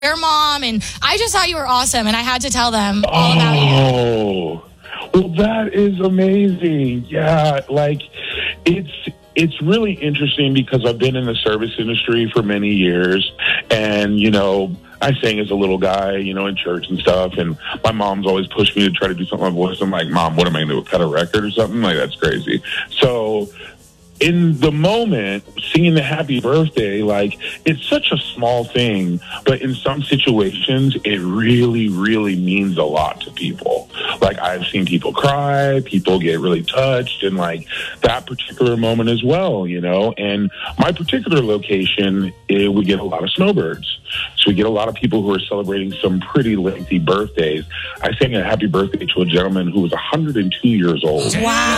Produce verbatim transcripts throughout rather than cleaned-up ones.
their mom, and I just thought you were awesome, and I had to tell them all oh, about you. Oh, well, that is amazing. Yeah, like, it's it's really interesting because I've been in the service industry for many years, and, you know, I sang as a little guy, you know, in church and stuff, and my mom's always pushed me to try to do something with my voice. I'm like, Mom, what am I going to do, cut a record or something? Like, that's crazy. So in the moment, singing the happy birthday, like, it's such a small thing, but in some situations, it really, really means a lot to people. Like, I've seen people cry, people get really touched, and, like, that particular moment as well, you know? And my particular location, it, we get a lot of snowbirds. So we get a lot of people who are celebrating some pretty lengthy birthdays. I sang a happy birthday to a gentleman who was one hundred two years old.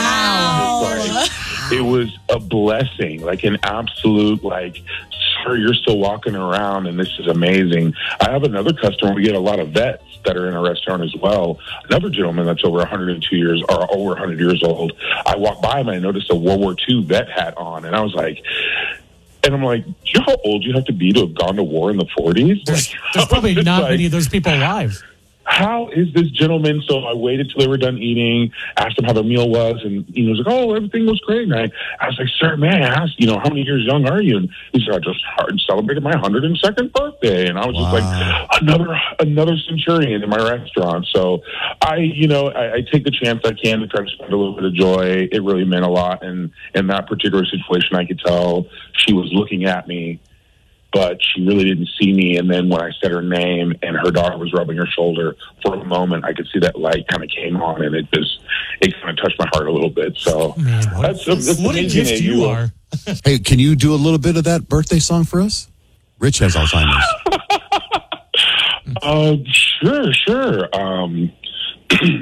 Wow. It was a blessing, like an absolute, like, sir, you're still walking around, and this is amazing. I have another customer. We get a lot of vets that are in our restaurant as well. Another gentleman that's over one hundred two years, or over one hundred years old. I walked by him, and I noticed a World War Two vet hat on, and I was like, and I'm like, do you know how old you have to be to have gone to war in the forties? There's, Like, there's probably not like, many of those people alive. How is this gentleman? So I waited till they were done eating, asked him how their meal was, and he was like, oh, everything was great. And I, I was like, sir, may I ask, you know, how many years young are you? And he said, I just celebrated my one hundred second birthday. And I was Wow. just like, another another centurion in my restaurant. So I, you know, I, I take the chance I can to try to spread a little bit of joy. It really meant a lot. And in that particular situation, I could tell she was looking at me, but she really didn't see me. And then when I said her name and her daughter was rubbing her shoulder, for a moment, I could see that light kind of came on, and it just, it kind of touched my heart a little bit. So Man, what, that's, that's what a amazing gift that you are. Hey, can you do a little bit of that birthday song for us? Rich has Alzheimer's. uh, sure, sure. Um,